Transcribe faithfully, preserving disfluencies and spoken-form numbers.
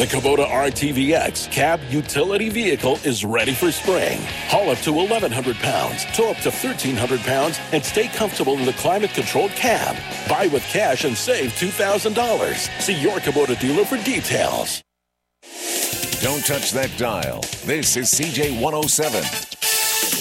The Kubota R T V X cab utility vehicle is ready for spring. Haul up to eleven hundred pounds, tow up to thirteen hundred pounds, and stay comfortable in the climate-controlled cab. Buy with cash and save two thousand dollars. See your Kubota dealer for details. Don't touch that dial. This is C J one oh seven.